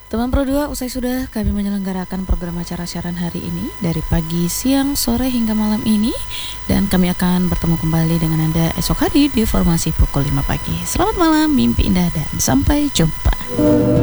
Teman Pro 2, usai sudah kami menyelenggarakan program acara siaran hari ini dari pagi, siang, sore hingga malam ini, dan kami akan bertemu kembali dengan Anda esok hari di formasi pukul 5 pagi. Selamat malam, mimpi indah dan sampai jumpa.